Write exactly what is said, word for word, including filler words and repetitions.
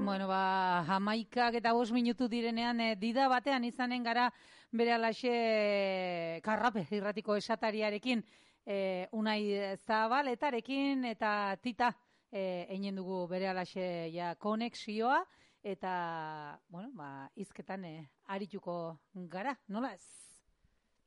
Bueno, ba, hamaikak eta bost minutu direnean, e, dida batean izanen gara bere alaxe karrape irratiko esatariarekin, e, Unai Zabaletarekin eta Tita e, einen dugu bere alaxe ja konexioa eta, bueno, ba, izketan e, arituko gara, nola ez?